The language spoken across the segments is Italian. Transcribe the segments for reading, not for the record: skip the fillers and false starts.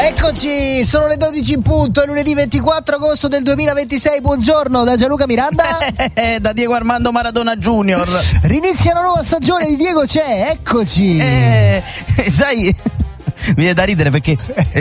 Eccoci, sono le 12 in punto, è lunedì 24 agosto del 2026. Buongiorno da Gianluca Miranda. Da Diego Armando Maradona Junior. Rinizia una nuova stagione di Diego c'è, eccoci. Sai, mi viene da ridere perché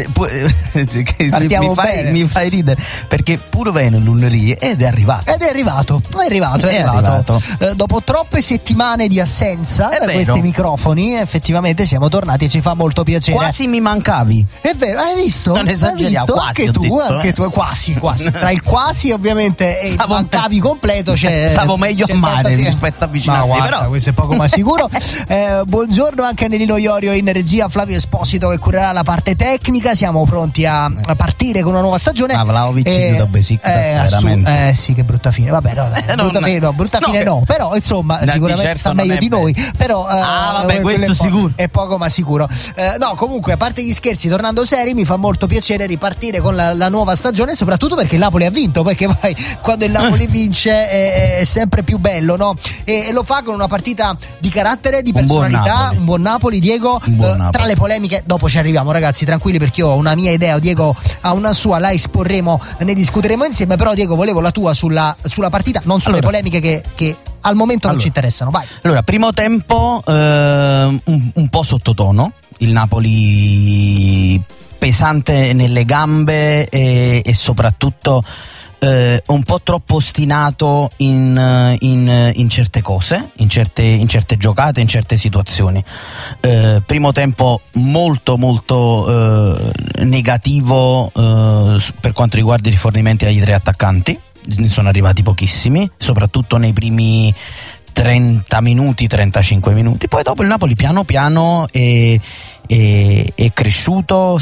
mi fai ridere perché pure bene lunedì ed è arrivato. È arrivato. Dopo troppe settimane di assenza da questi microfoni, effettivamente siamo tornati e ci fa molto piacere. Quasi mi mancavi. È vero, hai visto? Non esageriamo, quasi anche tu, quasi. Tra il quasi ovviamente e il mancavi completo stavo meglio a mare rispetto a avvicinarmi. Ma guarda, però questo è poco ma sicuro. Buongiorno anche a Nelino Iorio in regia, Flavio Esposito che curerà la parte tecnica. Siamo pronti a partire con una nuova stagione. Vlahovic da Basic veramente. Sì, che brutta fine. Vabbè, brutta fine no, però insomma sicuramente sta meglio di noi. Però questo sicuro. È poco ma sicuro. No, comunque, a parte gli scherzi, tornando seri, mi fa molto piacere ripartire con la nuova stagione, soprattutto perché il Napoli ha vinto, perché poi quando il Napoli vince è sempre più bello, no? E lo fa con una partita di carattere, di personalità, un buon Napoli, Diego. Tra le polemiche, dopo ci arriviamo, ragazzi, tranquilli, perché io ho una mia idea, Diego ha una sua, la esporremo, ne discuteremo insieme. Però Diego, volevo la tua sulla partita, non sulle polemiche che al momento non ci interessano. Vai. Allora, primo tempo un po' sottotono, il Napoli pesante nelle gambe e soprattutto un po' troppo ostinato in certe cose, in certe giocate, in certe situazioni. Primo tempo molto negativo per quanto riguarda i rifornimenti agli tre attaccanti. Ne sono arrivati pochissimi, soprattutto nei primi 30 minuti, 35 minuti. Poi dopo il Napoli piano piano è cresciuto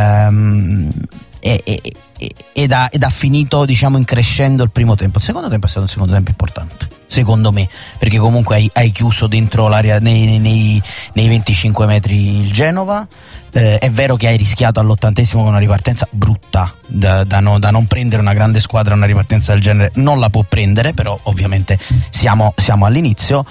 ed ha finito, diciamo, in crescendo il primo tempo. Il secondo tempo è stato un secondo tempo importante, secondo me, perché comunque hai chiuso dentro l'area nei 25 metri il Genova. È vero che hai rischiato all'80° con una ripartenza brutta, da non prendere una grande squadra, una ripartenza del genere non la può prendere, però ovviamente siamo all'inizio.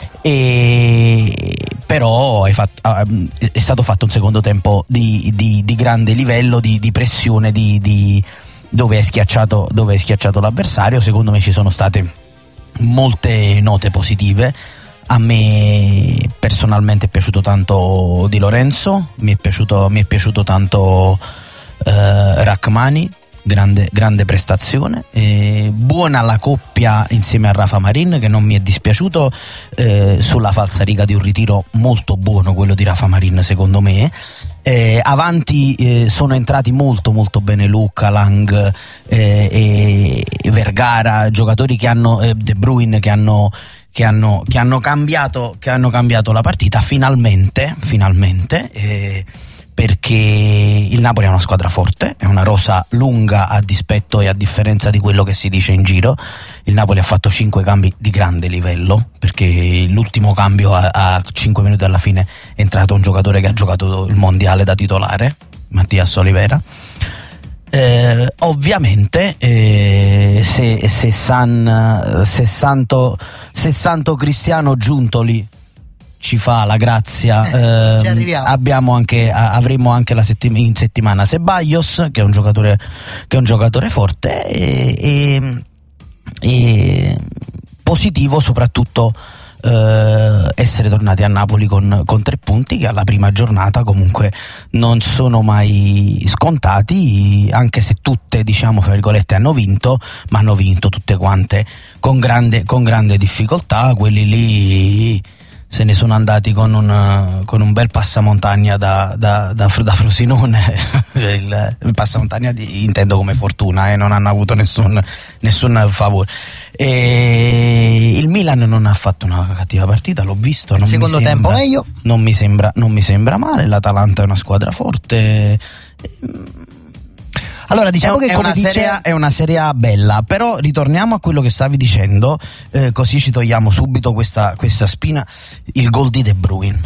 Però è stato fatto un secondo tempo di grande livello, di pressione, dove è schiacciato l'avversario. Secondo me ci sono state molte note positive. A me personalmente è piaciuto tanto Di Lorenzo, mi è piaciuto tanto Rachmani, grande prestazione, buona la coppia insieme a Rafa Marin, che non mi è dispiaciuto, sulla falsariga di un ritiro molto buono quello di Rafa Marin, secondo me. Avanti sono entrati molto bene Lucca, Lang e Vergara, giocatori che hanno De Bruyne, che hanno cambiato la partita finalmente, perché il Napoli è una squadra forte, è una rosa lunga, a dispetto e a differenza di quello che si dice in giro. Il Napoli ha fatto 5 cambi di grande livello, perché l'ultimo cambio a 5 minuti alla fine è entrato un giocatore che ha giocato il mondiale da titolare, Mattias Olivera. Ovviamente se Santo Cristiano Giuntoli ci fa la grazia, avremo anche in settimana Ceballos, che è un giocatore forte, e positivo soprattutto essere tornati a Napoli con 3 punti, che alla prima giornata comunque non sono mai scontati, anche se tutte, diciamo, fra virgolette, hanno vinto, ma hanno vinto tutte quante con grande difficoltà. Quelli lì se ne sono andati con un bel passamontagna da Frosinone. Il passamontagna intendo come fortuna, non hanno avuto nessun favore. E il Milan non ha fatto una cattiva partita, l'ho visto. Il secondo tempo meglio. Non mi sembra male. L'Atalanta è una squadra forte. Allora, diciamo che è una Serie A bella, però ritorniamo a quello che stavi dicendo, così ci togliamo subito questa spina. Il gol di De Bruyne.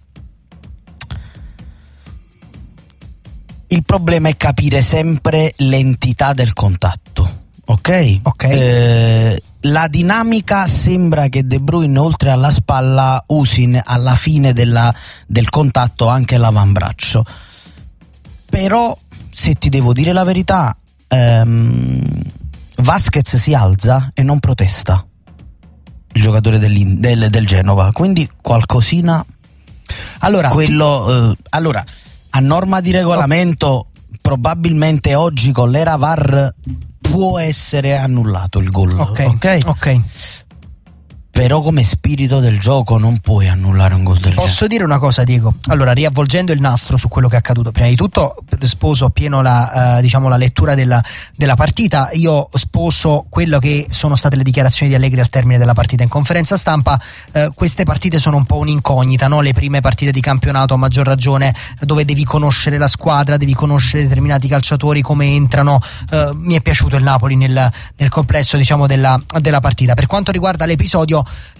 Il problema è capire sempre l'entità del contatto, ok? La dinamica sembra che De Bruyne, oltre alla spalla, usi alla fine del contatto anche l'avambraccio, però se ti devo dire la verità, Vasquez si alza e non protesta, il giocatore del Genova, quindi qualcosina. Allora, allora, a norma di regolamento, probabilmente oggi con l'era VAR può essere annullato il gol. Ok. Però come spirito del gioco non puoi annullare un gol del genere. Posso dire una cosa, Diego? Allora, riavvolgendo il nastro su quello che è accaduto, prima di tutto sposo appieno la lettura della partita. Io sposo quello che sono state le dichiarazioni di Allegri al termine della partita in conferenza stampa. Queste partite sono un po' un'incognita, no? Le prime partite di campionato, a maggior ragione, dove devi conoscere la squadra, devi conoscere determinati calciatori, come entrano. Mi è piaciuto il Napoli nel complesso, diciamo, della partita. Per quanto riguarda l'episodio,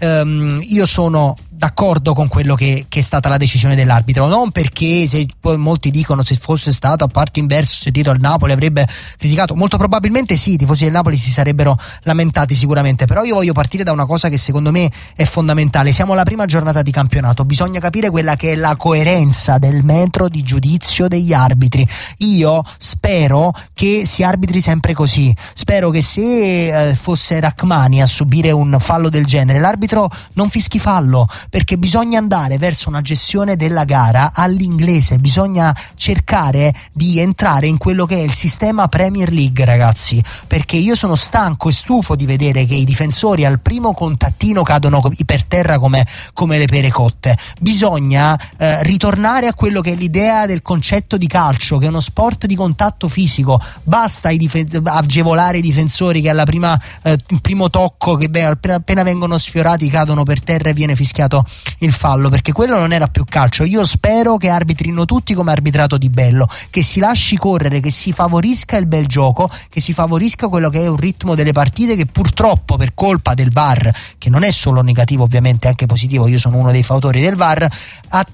io sono d'accordo con quello che è stata la decisione dell'arbitro, non perché, se poi molti dicono, se fosse stato a parte inverso sentito al Napoli avrebbe criticato, molto probabilmente sì, i tifosi del Napoli si sarebbero lamentati sicuramente, però io voglio partire da una cosa che secondo me è fondamentale. Siamo alla prima giornata di campionato, bisogna capire quella che è la coerenza del metro di giudizio degli arbitri. Io spero che si arbitri sempre così, spero che se fosse Rachmani a subire un fallo del genere, l'arbitro non fischi fallo, perché bisogna andare verso una gestione della gara all'inglese, bisogna cercare di entrare in quello che è il sistema Premier League, ragazzi, perché io sono stanco e stufo di vedere che i difensori al primo contattino cadono per terra come le pere cotte. Bisogna ritornare a quello che è l'idea del concetto di calcio, che è uno sport di contatto fisico. Basta agevolare i difensori che alla primo tocco, che appena vengono sfiorati cadono per terra e viene fischiato il fallo, perché quello non era più calcio. Io spero che arbitrino tutti come ha arbitrato Di Bello, che si lasci correre, che si favorisca il bel gioco, che si favorisca quello che è un ritmo delle partite che purtroppo, per colpa del VAR, che non è solo negativo, ovviamente anche positivo, io sono uno dei fautori del VAR, ha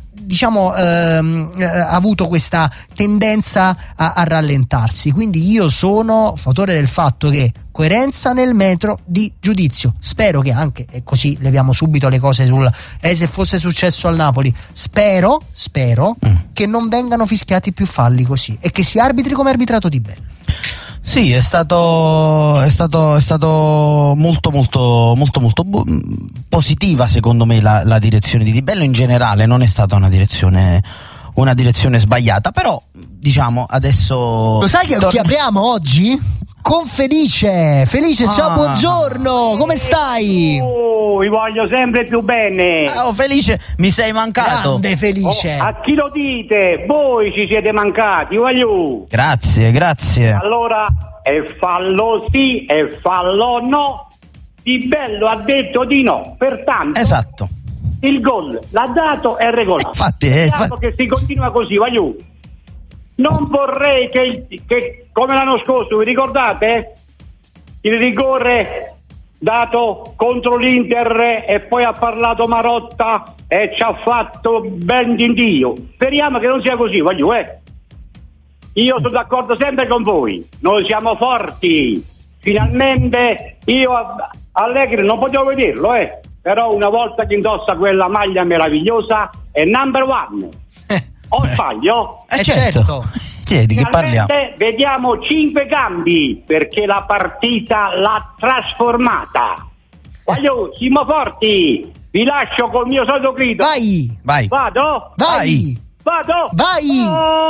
avuto questa tendenza a rallentarsi. Quindi io sono fautore del fatto che coerenza nel metro di giudizio. Spero che anche, e così leviamo subito le cose se fosse successo al Napoli, spero che non vengano fischiati più falli così e che si arbitri come arbitrato Di Bello. Sì, è stato molto positiva, secondo me, la direzione di Di Bello in generale. Non è stata una direzione sbagliata, però diciamo adesso. Lo sai che chiamiamo oggi? Con Felice, ciao, buongiorno, come stai? Vi voglio sempre più bene. Oh Felice, mi sei mancato. Grande Felice. A chi lo dite? Voi ci siete mancati, voglio. Grazie. Allora, è fallo sì, è fallo no. Di Bello ha detto di no, pertanto esatto. Il gol l'ha dato, è regolare. Infatti, che si continua così, voglio. Non vorrei che come l'anno scorso, vi ricordate? Il rigore dato contro l'Inter e poi ha parlato Marotta e ci ha fatto ben di Dio. Speriamo che non sia così, voglio. Io sono d'accordo sempre con voi. Noi siamo forti. Finalmente io Allegri non potevo vederlo, però una volta che indossa quella maglia meravigliosa è number one. O sbaglio? Certo. Di che parliamo? Vediamo 5 cambi perché la partita l'ha trasformata. Voglio, siamo forti. Vi lascio col mio solito grido. Vai. Vado? Vai. Vado? Vai.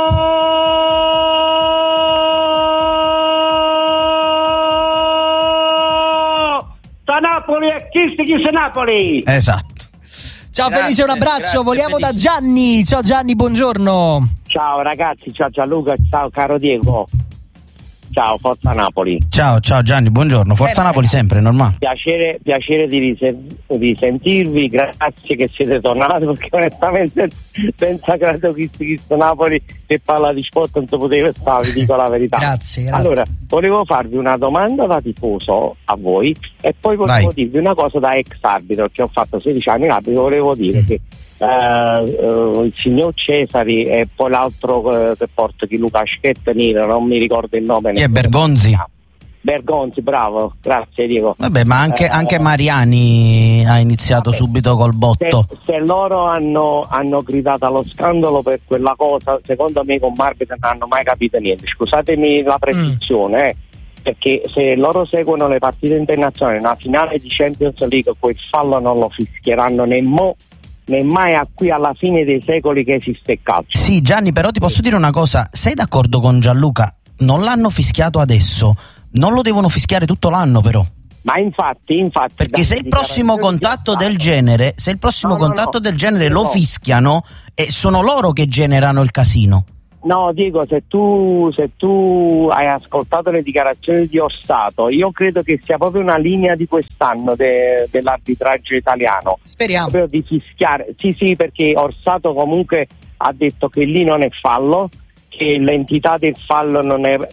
Napoli e chi Napoli. Esatto. Ciao Felice, un abbraccio, voliamo Felice. Da Gianni. Ciao Gianni, buongiorno. Ciao ragazzi, ciao Gianluca, ciao caro Diego. Ciao, Forza Napoli. Ciao Gianni, buongiorno. Forza Napoli sempre, normale. Piacere di sentirvi, grazie che siete tornati, perché onestamente senza credo che Napoli che parla di sport non si poteva stare, vi dico la verità. Grazie. Allora, volevo farvi una domanda da tifoso a voi e poi volevo dirvi una cosa da ex arbitro, che ho fatto 16 anni in arbitro. Volevo dire che il signor Cesari e poi l'altro che porta chi Luca Schetta Nero, non mi ricordo il nome. Chi è Bergonzi? Bergonzi, bravo, grazie Diego. Vabbè, ma anche Mariani ha iniziato subito col botto. Se loro hanno gridato allo scandalo per quella cosa, secondo me con Marbet non hanno mai capito niente. Scusatemi la precisione, perché se loro seguono le partite internazionali, una finale di Champions League, quel fallo non lo fischieranno né mai a qui alla fine dei secoli che esiste il calcio. Sì, Gianni, però ti posso dire una cosa, sei d'accordo con Gianluca? Non l'hanno fischiato adesso, non lo devono fischiare tutto l'anno però. Ma infatti perché se il prossimo contatto del genere, del genere lo fischiano, sono loro che generano il casino. No, Diego, se tu hai ascoltato le dichiarazioni di Orsato, io credo che sia proprio una linea di quest'anno dell'arbitraggio italiano. Speriamo. Proprio di fischiare. Sì, perché Orsato comunque ha detto che lì non è fallo, che l'entità del fallo non è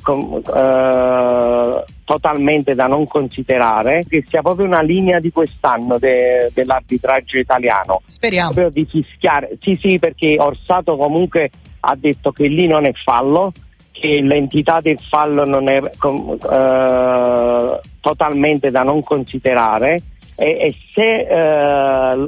totalmente da non considerare, che sia proprio una linea di quest'anno dell'arbitraggio italiano. Speriamo. Proprio di fischiare. Sì, perché Orsato comunque ha detto che lì non è fallo, che l'entità del fallo non è totalmente da non considerare, e se